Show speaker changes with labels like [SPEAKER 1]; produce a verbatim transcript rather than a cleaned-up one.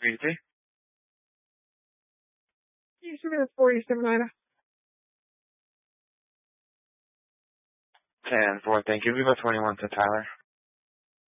[SPEAKER 1] three.
[SPEAKER 2] Eastern forty-seven Ida.
[SPEAKER 1] ten four, thank you. Viva twenty-one to Tyler.